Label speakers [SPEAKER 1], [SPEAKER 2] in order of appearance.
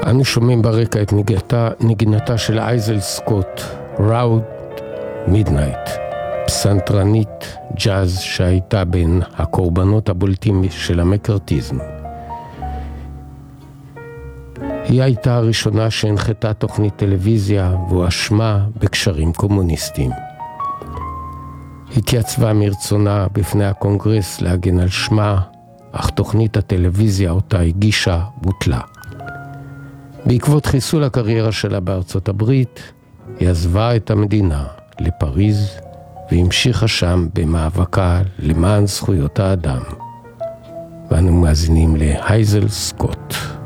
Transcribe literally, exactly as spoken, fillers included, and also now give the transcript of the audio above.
[SPEAKER 1] אנו שומעים ברקע את נגנתה, נגנתה של אייזל סקוט, ראוד מידנייט, פסנתרנית ג'אז שהייתה בין הקורבנות הבולטים של המקארתיזם. היא הייתה הראשונה שהנחתה תוכנית טלוויזיה והואשמה בקשרים קומוניסטיים. התייצבה מרצונה בפני הקונגרס להגן על שמה, אך תוכנית הטלוויזיה אותה הגישה בוטלה. בעקבות חיסול הקריירה שלה בארצות הברית, היא עזבה את המדינה לפריז והמשיכה שם במאבקה למען זכויות האדם. ואנו מאזינים לאייזל סקוט.